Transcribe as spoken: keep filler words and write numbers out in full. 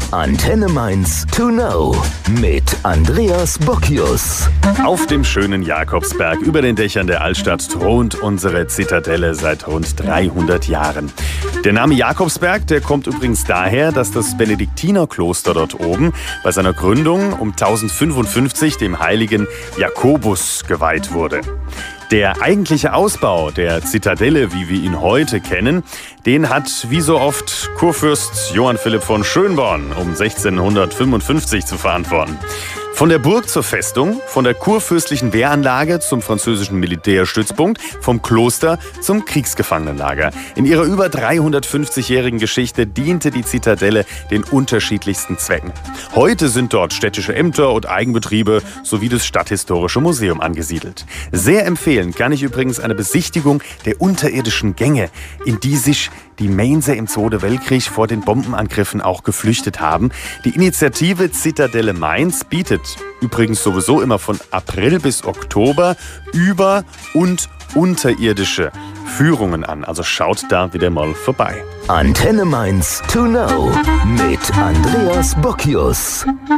Antenne Mainz to know mit Andreas Bockius. Auf dem schönen Jakobsberg über den Dächern der Altstadt thront unsere Zitadelle seit rund dreihundert Jahren. Der Name Jakobsberg, der kommt übrigens daher, dass das Benediktinerkloster dort oben bei seiner Gründung um tausendfünfundfünfzig dem heiligen Jakobus geweiht wurde. Der eigentliche Ausbau der Zitadelle, wie wir ihn heute kennen, den hat wie so oft Kurfürst Johann Philipp von Schönborn um sechzehnhundertfünfundfünfzig zu verantworten. Von der Burg zur Festung, von der kurfürstlichen Wehranlage zum französischen Militärstützpunkt, vom Kloster zum Kriegsgefangenenlager. In ihrer über dreihundertfünfzigjährigen Geschichte diente die Zitadelle den unterschiedlichsten Zwecken. Heute sind dort städtische Ämter und Eigenbetriebe sowie das Stadthistorische Museum angesiedelt. Sehr empfehlen kann ich übrigens eine Besichtigung der unterirdischen Gänge, in die sich die Mainzer im Zweiten Weltkrieg vor den Bombenangriffen auch geflüchtet haben. Die Initiative Zitadelle Mainz bietet übrigens sowieso immer von April bis Oktober über- und unterirdische Führungen an. Also schaut da wieder mal vorbei. Antenne Mainz to know mit Andreas Bockius.